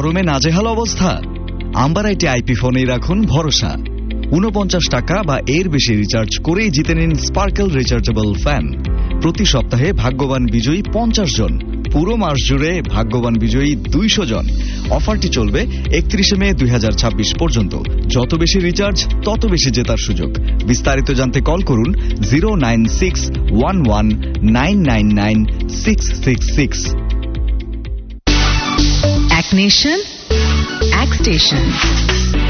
গরমে নাজেহাল অবস্থা? আম্বার আইটি আইপি ফোনেই রাখুন ভরসা। 49 টাকা বা এর বেশি রিচার্জ করেই জিতে নিন স্পার্কেল রিচার্জেবল ফ্যান। প্রতি সপ্তাহে ভাগ্যবান বিজয়ী 50 জন, পুরো মাস জুড়ে ভাগ্যবান বিজয়ী 200 জন। অফারটি চলবে 31 মে 2026 পর্যন্ত। যত বেশি রিচার্জ তত বেশি জেতার সুযোগ। বিস্তারিত জানতে কল করুন 09611999666। এক নেশন, এক স্টেশন।